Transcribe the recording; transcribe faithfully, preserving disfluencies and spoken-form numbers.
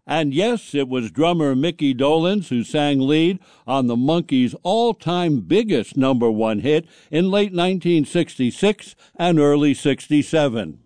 And yes, it was drummer Mickey Dolenz who sang lead on the Monkees' all-time biggest number one hit in late nineteen sixty-six and early sixty-seven.